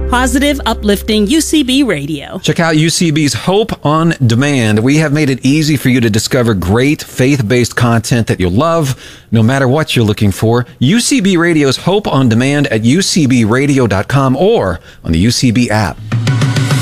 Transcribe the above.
Positive, uplifting UCB Radio. Check out UCB's Hope on Demand. We have made it easy for you to discover great faith-based content that you'll love, no matter what you're looking for. UCB Radio's Hope on Demand at ucbradio.com or on the UCB app.